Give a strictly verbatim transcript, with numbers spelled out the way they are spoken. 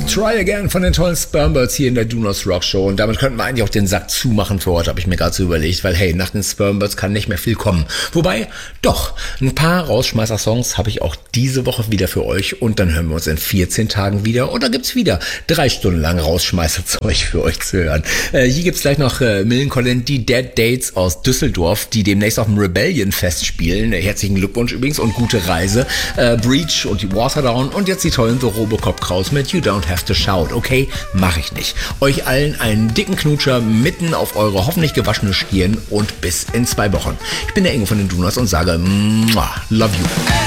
Try Again von den tollen Spermbirds hier in der Do Not Rock Show. Und damit könnten wir eigentlich auch den Sack zumachen für heute, habe ich mir gerade so überlegt, weil hey, nach den Spermbirds kann nicht mehr viel kommen. Wobei, doch, ein paar Rausschmeißer-Songs habe ich auch diese Woche wieder für euch und dann hören wir uns in vierzehn Tagen wieder und da gibt's wieder drei Stunden lang Rausschmeißerzeug für euch zu hören. Äh, hier gibt's gleich noch äh, Millencolin, die Dead Dates aus Düsseldorf, die demnächst auf dem Rebellion Fest spielen. Äh, herzlichen Glückwunsch übrigens und gute Reise. Äh, Breach und die Waterdown und jetzt die tollen The Robocop Kraus mit You Don't Have to Shout. Okay, mache ich nicht. Euch allen einen dicken Knutscher mitten auf eure hoffentlich gewaschene Stirn und bis in zwei Wochen. Ich bin der Ingo von den Donuts und sage, Mwah, love you.